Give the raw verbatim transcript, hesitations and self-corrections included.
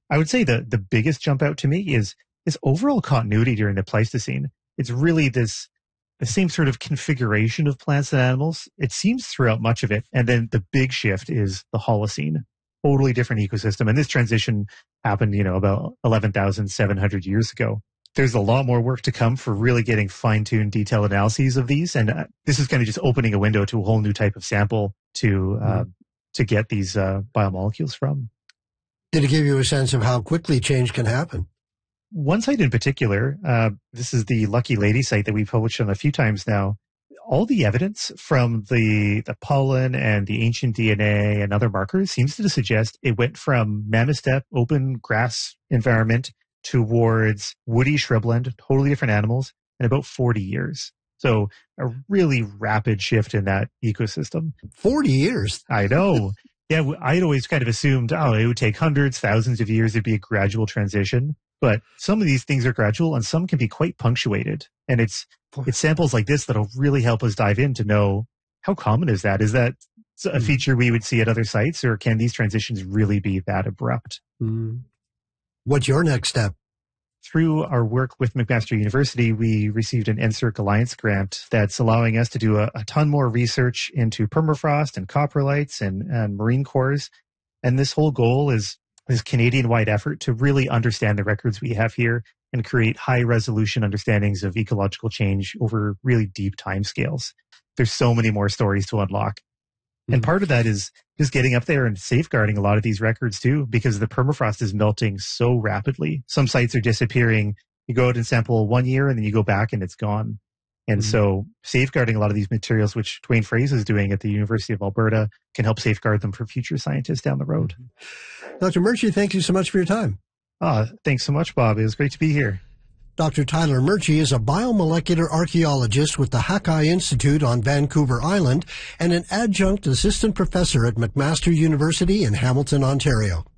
I would say the, the biggest jump out to me is this overall continuity during the Pleistocene. It's really this the same sort of configuration of plants and animals. It seems throughout much of it. And then the big shift is the Holocene. Totally different ecosystem. And this transition happened, you know, about eleven thousand seven hundred years ago. There's a lot more work to come for really getting fine-tuned detailed analyses of these. And uh, this is kind of just opening a window to a whole new type of sample to, uh, mm. to get these uh, biomolecules from. Did it give you a sense of how quickly change can happen? One site in particular, uh, this is the Lucky Lady site that we've published on a few times now. All the evidence from the, the pollen and the ancient D N A and other markers seems to suggest it went from mammoth steppe, open grass environment towards woody shrubland, totally different animals, in about forty years. So a really rapid shift in that ecosystem. forty years? I know. Yeah, I'd always kind of assumed, oh, it would take hundreds, thousands of years. It'd be a gradual transition. But some of these things are gradual and some can be quite punctuated. And it's it's samples like this that'll really help us dive in to know how common is that? Is that a feature we would see at other sites, or can these transitions really be that abrupt? Mm. What's your next step? Through our work with McMaster University, we received an N S E R C Alliance grant that's allowing us to do a, a ton more research into permafrost and coprolites and, and marine cores. And this whole goal is this Canadian-wide effort to really understand the records we have here and create high-resolution understandings of ecological change over really deep timescales. There's so many more stories to unlock. Mm-hmm. And part of that is just getting up there and safeguarding a lot of these records too, because the permafrost is melting so rapidly. Some sites are disappearing. You go out and sample one year and then you go back and it's gone. And mm-hmm. so safeguarding a lot of these materials, which Duane Frase is doing at the University of Alberta, can help safeguard them for future scientists down the road. Doctor Murchie, thank you so much for your time. Ah, thanks so much, Bob. It was great to be here. Doctor Tyler Murchie is a biomolecular archaeologist with the Hakai Institute on Vancouver Island and an adjunct assistant professor at McMaster University in Hamilton, Ontario.